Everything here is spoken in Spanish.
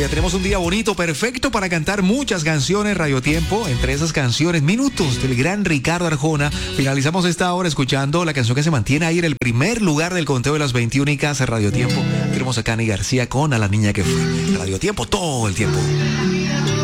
Oye, tenemos un día bonito, perfecto para cantar muchas canciones, Radio Tiempo. Entre esas canciones, Minutos del gran Ricardo Arjona. Finalizamos esta hora escuchando la canción que se mantiene ahí en el primer lugar del conteo de las 20 únicas a Radio Tiempo. Tenemos a Cani García con A la niña que fue. Radio Tiempo todo el tiempo.